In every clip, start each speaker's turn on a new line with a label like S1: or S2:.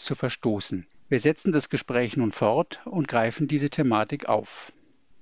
S1: zu verstoßen. Wir setzen das Gespräch nun fort und greifen diese Thematik auf.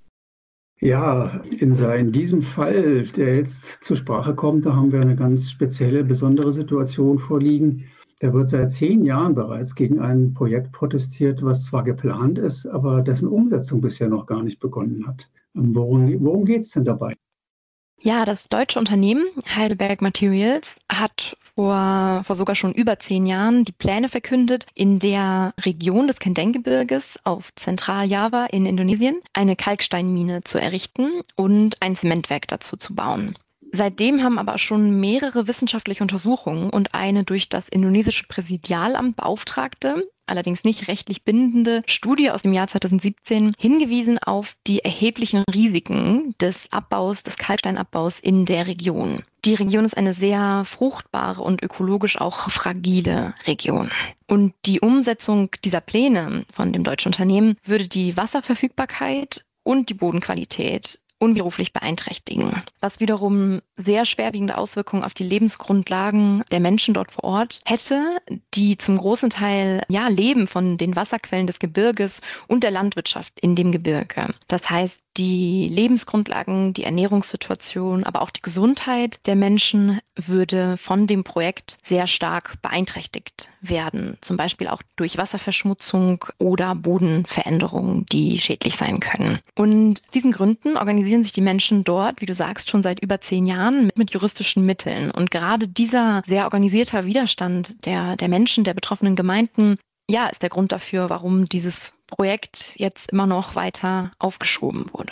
S2: Ja, in diesem Fall, der jetzt zur Sprache kommt, da haben wir eine ganz spezielle, besondere Situation vorliegen. Da wird seit 10 Jahren bereits gegen ein Projekt protestiert, was zwar geplant ist, aber dessen Umsetzung bisher noch gar nicht begonnen hat. Worum geht es denn dabei?
S3: Ja, das deutsche Unternehmen Heidelberg Materials hat vor sogar schon über 10 Jahren die Pläne verkündet, in der Region des Kendeng-Gebirges auf Zentraljava in Indonesien eine Kalksteinmine zu errichten und ein Zementwerk dazu zu bauen. Seitdem haben aber schon mehrere wissenschaftliche Untersuchungen und eine durch das indonesische Präsidialamt beauftragte, allerdings nicht rechtlich bindende Studie aus dem Jahr 2017 hingewiesen auf die erheblichen Risiken des Kalksteinabbaus in der Region. Die Region ist eine sehr fruchtbare und ökologisch auch fragile Region. Und die Umsetzung dieser Pläne von dem deutschen Unternehmen würde die Wasserverfügbarkeit und die Bodenqualität unwiderruflich beeinträchtigen, was wiederum sehr schwerwiegende Auswirkungen auf die Lebensgrundlagen der Menschen dort vor Ort hätte, die zum großen Teil leben von den Wasserquellen des Gebirges und der Landwirtschaft in dem Gebirge. Das heißt, die Lebensgrundlagen, die Ernährungssituation, aber auch die Gesundheit der Menschen würde von dem Projekt sehr stark beeinträchtigt werden. Zum Beispiel auch durch Wasserverschmutzung oder Bodenveränderungen, die schädlich sein können. Und aus diesen Gründen organisieren sich die Menschen dort, wie du sagst, schon seit über 10 Jahren mit juristischen Mitteln. Und gerade dieser sehr organisierte Widerstand der Menschen, der betroffenen Gemeinden, ist der Grund dafür, warum dieses Projekt jetzt immer noch weiter aufgeschoben wurde.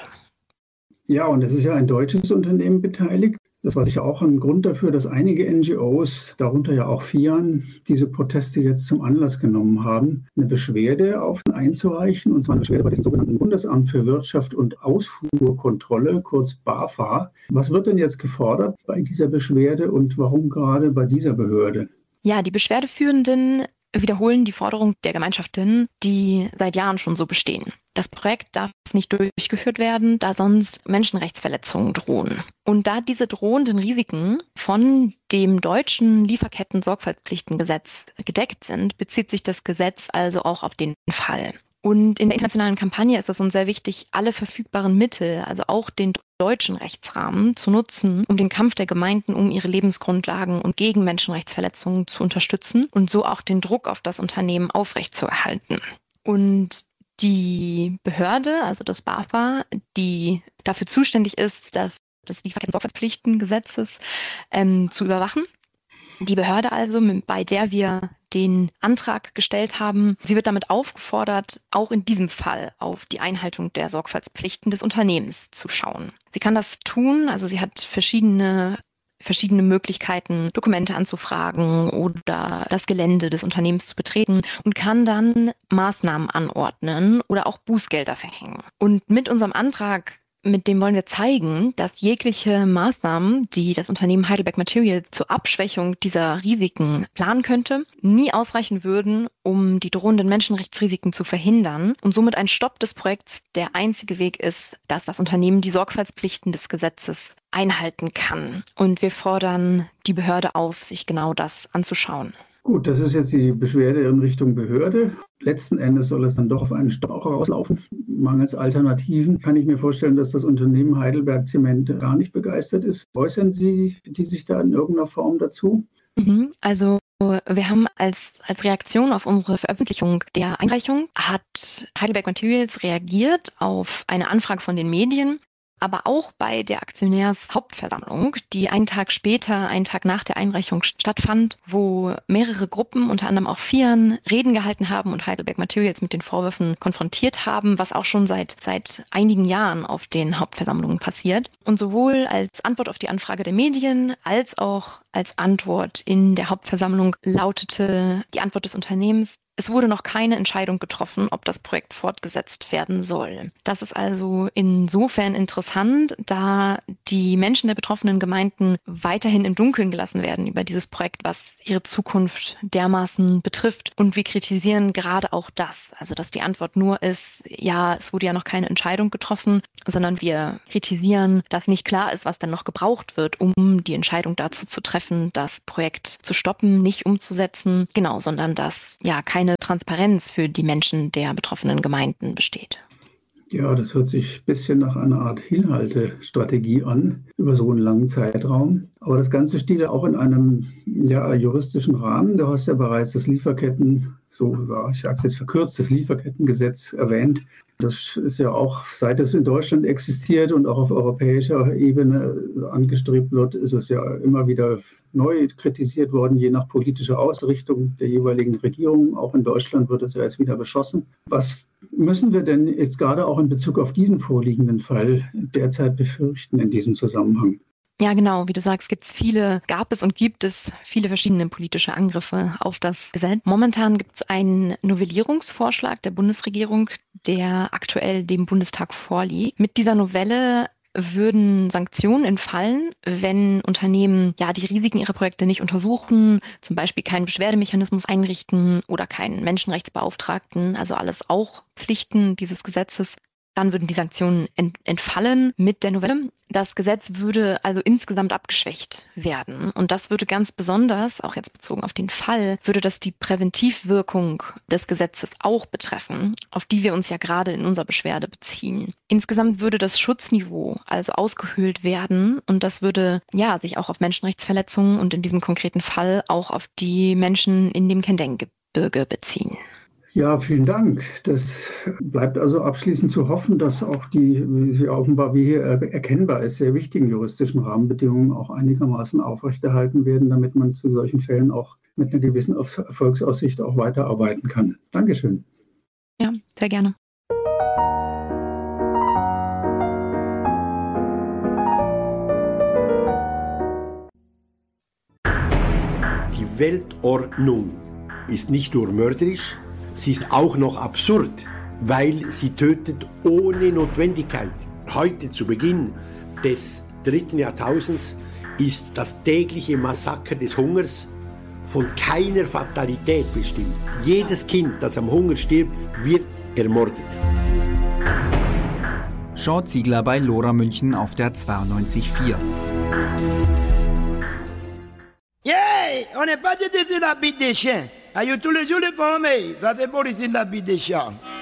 S2: Ja, und es ist ja ein deutsches Unternehmen beteiligt. Das war sicher auch ein Grund dafür, dass einige NGOs, darunter ja auch FIAN, diese Proteste jetzt zum Anlass genommen haben, eine Beschwerde einzureichen, und zwar eine Beschwerde bei dem sogenannten Bundesamt für Wirtschaft und Ausfuhrkontrolle, kurz BAFA. Was wird denn jetzt gefordert bei dieser Beschwerde und warum gerade bei dieser Behörde?
S3: Ja, die Beschwerdeführenden wiederholen die Forderung der Gemeinschaften, die seit Jahren schon so bestehen. Das Projekt darf nicht durchgeführt werden, da sonst Menschenrechtsverletzungen drohen. Und da diese drohenden Risiken von dem deutschen Lieferketten-Sorgfaltspflichtengesetz gedeckt sind, bezieht sich das Gesetz also auch auf den Fall. Und in der internationalen Kampagne ist es uns sehr wichtig, alle verfügbaren Mittel, also auch den deutschen Rechtsrahmen, zu nutzen, um den Kampf der Gemeinden um ihre Lebensgrundlagen und gegen Menschenrechtsverletzungen zu unterstützen und so auch den Druck auf das Unternehmen aufrechtzuerhalten. Und die Behörde, also das BAFA, die dafür zuständig ist, das Lieferketten-Sorgfaltspflichtengesetzes zu überwachen. Die Behörde also, bei der wir den Antrag gestellt haben, sie wird damit aufgefordert, auch in diesem Fall auf die Einhaltung der Sorgfaltspflichten des Unternehmens zu schauen. Sie kann das tun, also sie hat verschiedene Möglichkeiten, Dokumente anzufragen oder das Gelände des Unternehmens zu betreten und kann dann Maßnahmen anordnen oder auch Bußgelder verhängen. Und mit unserem Antrag, mit dem wollen wir zeigen, dass jegliche Maßnahmen, die das Unternehmen Heidelberg Materials zur Abschwächung dieser Risiken planen könnte, nie ausreichen würden, um die drohenden Menschenrechtsrisiken zu verhindern und somit ein Stopp des Projekts der einzige Weg ist, dass das Unternehmen die Sorgfaltspflichten des Gesetzes einhalten kann. Und wir fordern die Behörde auf, sich genau das anzuschauen.
S2: Gut, das ist jetzt die Beschwerde in Richtung Behörde. Letzten Endes soll es dann doch auf einen Stopp rauslaufen. Mangels Alternativen kann ich mir vorstellen, dass das Unternehmen Heidelberg Zement gar nicht begeistert ist. Äußern Sie die sich da in irgendeiner Form dazu?
S3: Also wir haben als Reaktion auf unsere Veröffentlichung der Einreichung, hat Heidelberg Materials reagiert auf eine Anfrage von den Medien, aber auch bei der Aktionärshauptversammlung, die einen Tag nach der Einreichung stattfand, wo mehrere Gruppen, unter anderem auch FIAN, Reden gehalten haben und Heidelberg Materials mit den Vorwürfen konfrontiert haben, was auch schon seit einigen Jahren auf den Hauptversammlungen passiert. Und sowohl als Antwort auf die Anfrage der Medien als auch als Antwort in der Hauptversammlung lautete die Antwort des Unternehmens: Es wurde noch keine Entscheidung getroffen, ob das Projekt fortgesetzt werden soll. Das ist also insofern interessant, da die Menschen der betroffenen Gemeinden weiterhin im Dunkeln gelassen werden über dieses Projekt, was ihre Zukunft dermaßen betrifft. Und wir kritisieren gerade auch das, also dass die Antwort nur ist, ja, es wurde ja noch keine Entscheidung getroffen, sondern wir kritisieren, dass nicht klar ist, was denn noch gebraucht wird, um die Entscheidung dazu zu treffen, das Projekt zu stoppen, nicht umzusetzen, sondern dass keine keine Transparenz für die Menschen der betroffenen Gemeinden besteht.
S2: Ja, das hört sich ein bisschen nach einer Art Hinhaltestrategie an, über so einen langen Zeitraum. Aber das Ganze steht ja auch in einem juristischen Rahmen. Du hast ja bereits das ich sage es jetzt verkürzt, das Lieferkettengesetz erwähnt. Das ist ja auch, seit es in Deutschland existiert und auch auf europäischer Ebene angestrebt wird, ist es ja immer wieder neu kritisiert worden, je nach politischer Ausrichtung der jeweiligen Regierung. Auch in Deutschland wird es ja jetzt wieder beschossen. Was müssen wir denn jetzt gerade auch in Bezug auf diesen vorliegenden Fall derzeit befürchten in diesem Zusammenhang?
S3: Ja, genau. Wie du sagst, gab es und gibt es viele verschiedene politische Angriffe auf das Gesetz. Momentan gibt es einen Novellierungsvorschlag der Bundesregierung, der aktuell dem Bundestag vorliegt. Mit dieser Novelle würden Sanktionen entfallen, wenn Unternehmen die Risiken ihrer Projekte nicht untersuchen, zum Beispiel keinen Beschwerdemechanismus einrichten oder keinen Menschenrechtsbeauftragten, also alles auch Pflichten dieses Gesetzes. Dann würden die Sanktionen entfallen mit der Novelle. Das Gesetz würde also insgesamt abgeschwächt werden. Und das würde ganz besonders, auch jetzt bezogen auf den Fall, würde das die Präventivwirkung des Gesetzes auch betreffen, auf die wir uns ja gerade in unserer Beschwerde beziehen. Insgesamt würde das Schutzniveau also ausgehöhlt werden und das würde sich auch auf Menschenrechtsverletzungen und in diesem konkreten Fall auch auf die Menschen in dem Kendeng-Gebirge beziehen.
S2: Ja, vielen Dank. Das bleibt also abschließend zu hoffen, dass auch die offenbar wie hier erkennbar ist, sehr wichtigen juristischen Rahmenbedingungen auch einigermaßen aufrechterhalten werden, damit man zu solchen Fällen auch mit einer gewissen Erfolgsaussicht auch weiterarbeiten kann. Dankeschön.
S3: Ja, sehr gerne.
S4: Die Weltordnung ist nicht nur mörderisch, sie ist auch noch absurd, weil sie tötet ohne Notwendigkeit. Heute zu Beginn des 3. Jahrtausends ist das tägliche Massaker des Hungers von keiner Fatalität bestimmt. Jedes Kind, das am Hunger stirbt, wird ermordet.
S5: Sean Ziegler bei LoRa München auf der 92.4.
S6: Yeah, on n'est pas jeté sur la bite des chiens. Aïe, tous les jours, les femmes, ça c'est pour ici la bite des chiens.